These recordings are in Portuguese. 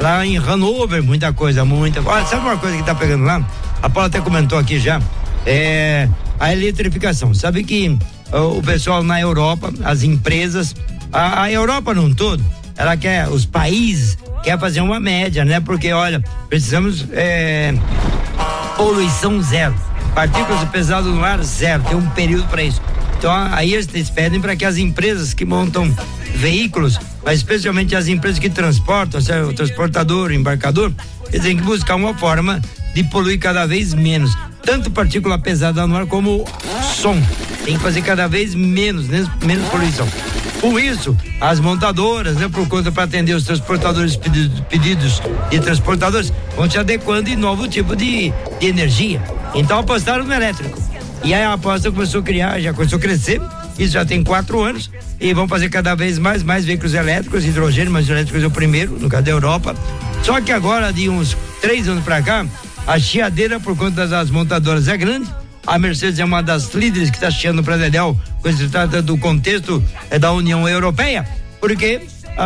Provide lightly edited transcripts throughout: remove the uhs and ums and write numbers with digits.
Lá em Hanover, muita coisa. Olha, sabe uma coisa que tá pegando lá? A Paula até comentou aqui já, a eletrificação. Sabe que o pessoal na Europa, as empresas, a Europa num todo, ela quer, os países quer fazer uma média, né? Porque, olha, precisamos poluição zero, partículas pesadas no ar zero, tem um período para isso. Então aí eles pedem para que as empresas que montam veículos, mas especialmente as empresas que transportam, o transportador, o embarcador, eles têm que buscar uma forma de poluir cada vez menos, tanto partícula pesada no ar como som. Tem que fazer cada vez menos poluição. Com isso, as montadoras, né, por conta para atender os transportadores, pedidos de transportadores, vão se adequando em novo tipo de energia. Então apostaram no elétrico. E aí a aposta começou a crescer, isso já tem 4 anos, e vão fazer cada vez mais veículos elétricos, hidrogênio, mas elétricos é o primeiro, no caso da Europa. Só que agora, de uns 3 anos para cá, a chiadeira por conta das montadoras é grande. A Mercedes é uma das líderes que está chiando para Dedéu, quando se trata do contexto da União Europeia, porque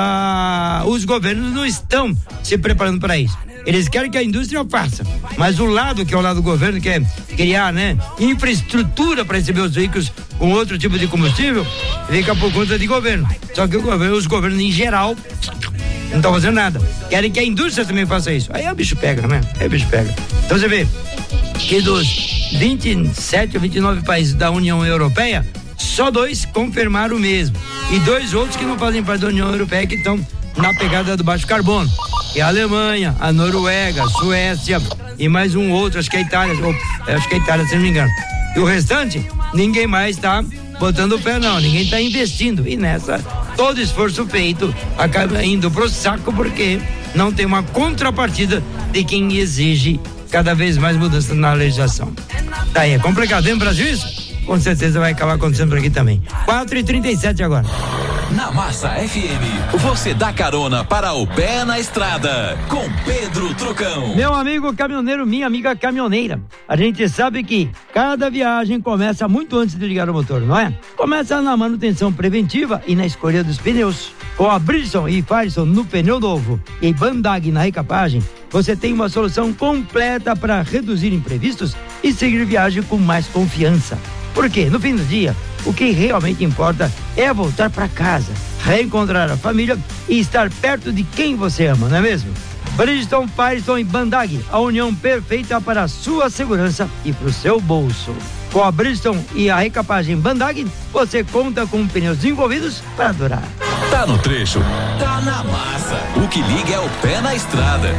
os governos não estão se preparando para isso. Eles querem que a indústria faça, mas o lado que é o lado do governo, que é criar, né, infraestrutura para receber os veículos com outro tipo de combustível, fica por conta de governo. Só que os governos em geral não estão fazendo nada. Querem que a indústria também faça isso. Aí o bicho pega, né? Então você vê que dos 27 ou 29 países da União Europeia, só 2 confirmaram o mesmo. E 2 outros que não fazem parte da União Europeia, que estão na pegada do baixo carbono. Que é a Alemanha, a Noruega, a Suécia e mais um outro, acho que é a Itália, se não me engano. E o restante, ninguém mais está botando o pé, não. Ninguém está investindo. E nessa, todo esforço feito acaba indo pro saco, porque não tem uma contrapartida de quem exige cada vez mais mudança na legislação. Daí é complicado, hein, Brasil, isso? Com certeza vai acabar acontecendo por aqui também. 4h37 agora. Na Massa FM, você dá carona para o pé na estrada, com Pedro Trucão. Meu amigo caminhoneiro, minha amiga caminhoneira, a gente sabe que cada viagem começa muito antes de ligar o motor, não é? Começa na manutenção preventiva e na escolha dos pneus. Com a Bridgestone e Firestone no pneu novo e Bandag na recapagem, você tem uma solução completa para reduzir imprevistos e seguir viagem com mais confiança. Porque no fim do dia, o que realmente importa é voltar para casa, reencontrar a família e estar perto de quem você ama, não é mesmo? Bridgestone, Firestone e Bandag, a união perfeita para a sua segurança e para o seu bolso. Com a Bridgestone e a recapagem Bandag, você conta com pneus desenvolvidos para durar. Tá no trecho, tá na massa. O que liga é o pé na estrada.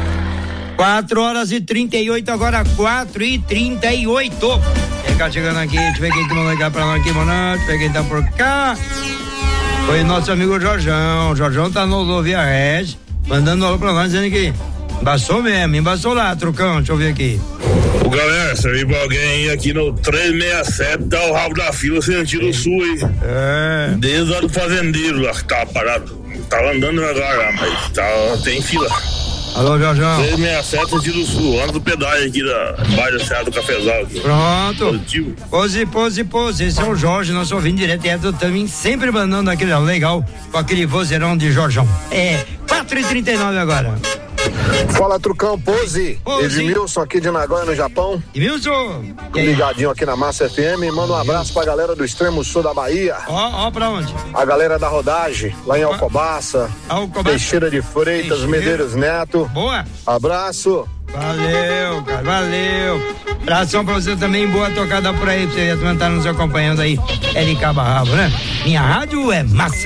4h38, agora 4h38. Quem tá chegando aqui, deixa eu ver quem que mandou ligar pra nós aqui, mano. Deixa eu ver quem tá por cá. Foi nosso amigo Jorjão. O Jorjão tá no Rodovia Red, mandando alô pra nós, dizendo que embaçou lá, Trucão. Deixa eu ver aqui. Ô galera, servi pra alguém aqui no 367, dá o rabo da fila, sentido sul aí. Desde lá do fazendeiro lá, que tava parado. Tava andando agora, mas tem fila. Alô, Jorjão. 367, sentido sul, antes do pedágio aqui da Baixo da Serra do Cafezal. Aqui. Pronto. Positivo. Pose. Esse é o Jorge, nosso ouvinte direto também, sempre mandando aquele legal com aquele vozeirão de Jorjão. 4h39 agora. Fala, Trucão, Pose. Edmilson aqui de Nagoya, no Japão. Edmilson. Ligadinho aqui na Massa FM. Manda um abraço pra galera do extremo sul da Bahia. Ó, pra onde? A galera da rodagem, lá em Alcobaça. Teixeira de Freitas, Medeiros Neto. Boa. Abraço. Valeu, cara, valeu. Abração pra você também, boa tocada por aí, pra você também estar nos acompanhando aí. LK Barrabo, né? Minha rádio é massa.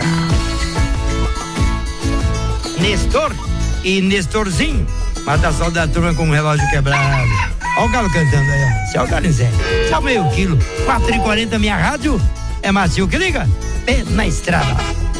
Nestor e Nestorzinho, mata a saudade da turma com um relógio quebrado. Olha o galo cantando aí, ó. Esse é o galo Zé. Só meio quilo, 4h40, minha rádio é macio, que liga? Pé na estrada.